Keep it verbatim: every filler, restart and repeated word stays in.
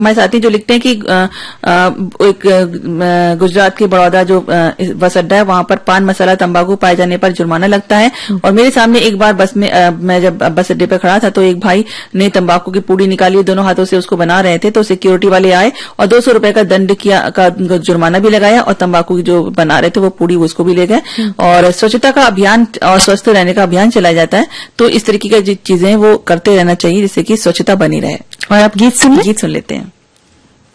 हमारे साथी जो लिखते हैं कि आ, आ, एक गुजरात के बड़ौदा जो बस अड्डा है वहां पर पान मसाला तंबाकू पाए जाने पर जुर्माना लगता है। और मेरे सामने एक बार बस में आ, मैं जब बस अड्डे पर खड़ा था तो एक भाई ने तंबाकू की पूड़ी निकाली, दोनों हाथों से उसको बना रहे थे, तो सिक्योरिटी वाले आए और दो सौ रुपए का दंड किया का जुर्माना भी लगाया और तंबाकू की जो बना रहे थे वो पूड़ी उसको भी ले गए। और स्वच्छता का अभियान और स्वस्थ रहने का अभियान चलाया जाता है, तो इस तरीके की चीजें वो करते रहना चाहिए जिससे कि स्वच्छता बनी रहे। और आप गीत सुन गीत सुन लेते हैं।